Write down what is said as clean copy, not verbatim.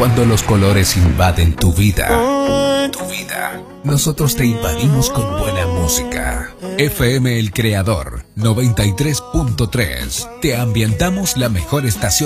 Cuando los colores invaden tu vida, nosotros te invadimos con buena música. FM El Creador 93.3. Te ambientamos la mejor estación